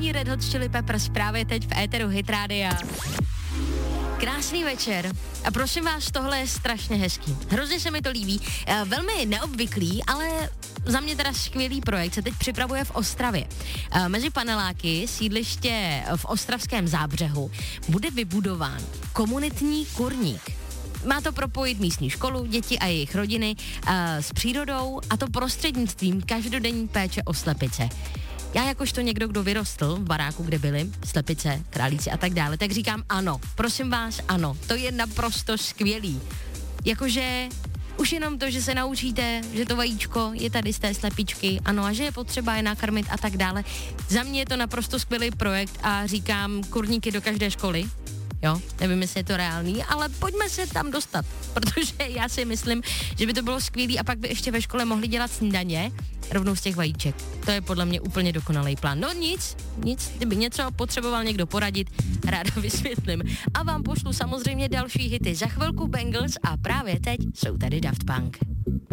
Nový Red Hot Chili Peppers právě teď v éteru Hit Rádia. Krásný večer a prosím vás, tohle je strašně hezký. Hrozně se mi to líbí, velmi neobvyklý, ale za mě teda skvělý projekt se teď připravuje v Ostravě. Mezi paneláky sídliště v ostravském Zábřehu bude vybudován komunitní kurník. Má to propojit místní školu, děti a jejich rodiny s přírodou, a to prostřednictvím každodenní péče o slepice. Já jakožto někdo, kdo vyrostl v baráku, kde byli slepice, králíci a tak dále, tak říkám ano, prosím vás, ano, to je naprosto skvělý. Jakože už jenom to, že se naučíte, že to vajíčko je tady z té slepičky, ano, a že je potřeba je nakrmit a tak dále. Za mě je to naprosto skvělý projekt a říkám kurníky do každé školy. Jo, nevím, jestli je to reálný, ale pojďme se tam dostat, protože já si myslím, že by to bylo skvělý a pak by ještě ve škole mohli dělat snídaně rovnou z těch vajíček. To je podle mě úplně dokonalý plán. No nic, kdyby něco potřeboval někdo poradit, ráda vysvětlím. A vám pošlu samozřejmě další hity. Za chvilku Bangles a právě teď jsou tady Daft Punk.